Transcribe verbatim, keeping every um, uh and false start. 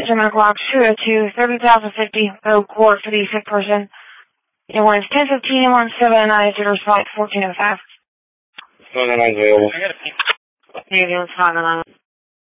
German clock two oh two, thirty thousand fifty, road court for the sick person. It was ten fifteen, one seven nine zero, spot fourteen oh five. seven nine available. Maybe let's find the line.